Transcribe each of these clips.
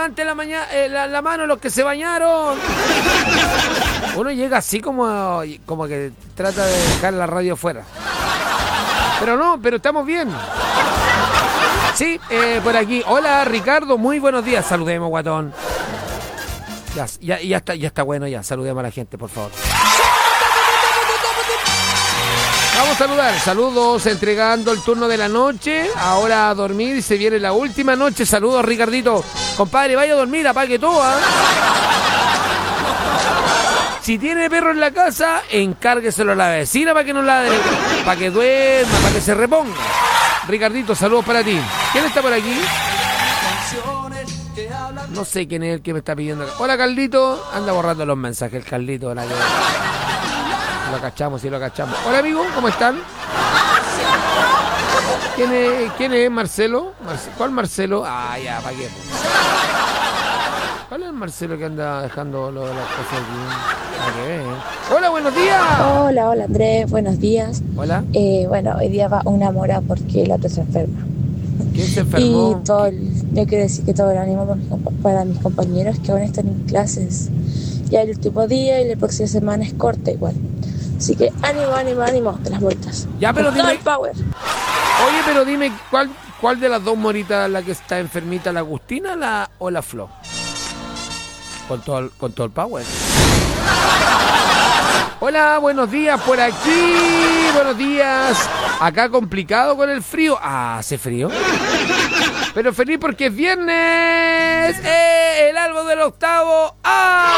levante la mano los que se bañaron. Uno llega así como que trata de dejar la radio fuera. Pero no, pero estamos bien. Sí, por aquí. Hola, Ricardo, muy buenos días. Saludemos, guatón. Ya está bueno ya. Saludemos a la gente, por favor. Vamos a saludar. Saludos, entregando el turno de la noche. Ahora a dormir y se viene la última noche. Saludos, Ricardito. Compadre, vaya a dormir, apague todo, ¿eh? Si tiene perro en la casa, encárgueselo a la vecina para que no ladre, para que duerma, para que se reponga. Ricardito, saludos para ti. ¿Quién está por aquí? No sé quién es el que me está pidiendo. Hola, Carlito. Anda borrando los mensajes, el Carlito. Lo cachamos, sí lo cachamos. Hola, amigo, ¿cómo están? ¿Quién es Marcelo? ¿Cuál Marcelo? Ah, ya, ¿para qué? ¿Cuál es el Marcelo que anda dejando las cosas aquí? Hola, buenos días. Hola, Andrés, buenos días. Hola. Bueno, hoy día va una mora porque el otro se enferma. ¿Quién se enfermó? Y yo quiero decir que todo el ánimo para mis compañeros que aún están en clases. Ya el último día y la próxima semana es corta igual. Así que ánimo de las vueltas. Ya, pero dime. Todo el power. Oye, pero dime, ¿cuál de las dos moritas la que está enfermita, la Agustina o la Flo? Con todo el power. Hola, buenos días por aquí. Buenos días. Acá complicado con el frío. Ah, hace frío. Pero feliz porque es viernes. El albo del octavo. ¡Ah!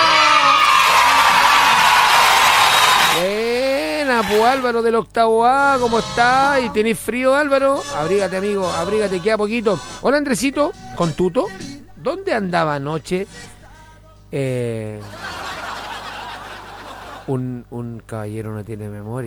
Buena, pues Álvaro del octavo A. ¿Cómo está? ¿Y tenés frío, Álvaro? Abrígate, amigo. Abrígate, queda poquito. Hola, Andresito. ¿Con Tuto? ¿Dónde andaba anoche? Un caballero no tiene memoria.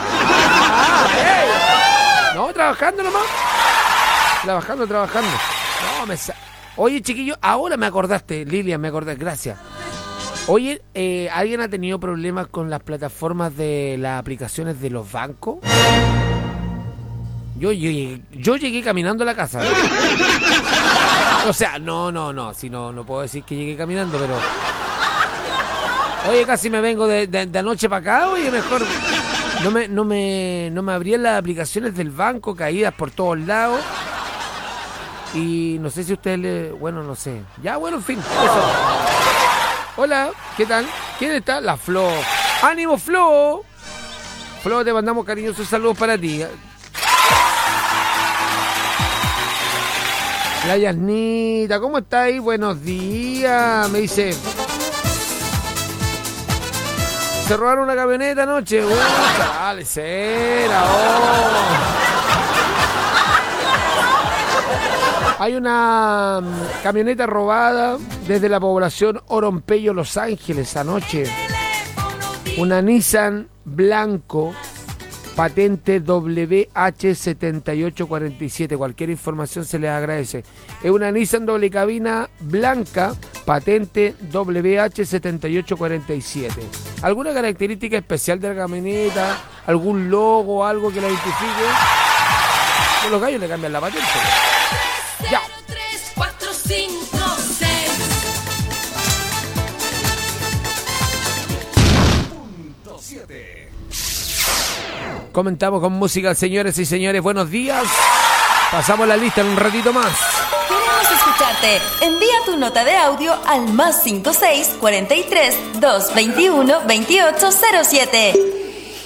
No, trabajando nomás. Trabajando. No, Oye, chiquillo, ahora me acordaste, Lilian, gracias. Oye, ¿alguien ha tenido problemas con las plataformas de las aplicaciones de los bancos? Yo llegué caminando a la casa. O sea, no, si no puedo decir que llegué caminando, pero... Oye, casi me vengo de anoche para acá, oye, mejor... No me abrían las aplicaciones del banco, caídas por todos lados. Y no sé si ustedes bueno, no sé. Ya, bueno, en fin, eso. Hola, ¿qué tal? ¿Quién está? La Flo. ¡Ánimo, Flo! Flo, te mandamos cariñosos saludos para ti. La Yasnita, ¿cómo estáis? Buenos días. Me dice... Se robaron una camioneta anoche. Dale, cera. Hay una camioneta robada desde la población Orompeyo, Los Ángeles, anoche. Una Nissan blanco, patente WH7847. Cualquier información se les agradece. Es una Nissan doble cabina blanca, patente WH7847. ¿Alguna característica especial de la camioneta? ¿Algún logo o algo que la identifique? Pues los gallos le cambian la patente. Ya. 3, 4, 5, 6. Comentamos con música, señores y señores. Buenos días. Pasamos la lista en un ratito más. Queremos escucharte. Envía tu nota de audio al +56 43 221 2807.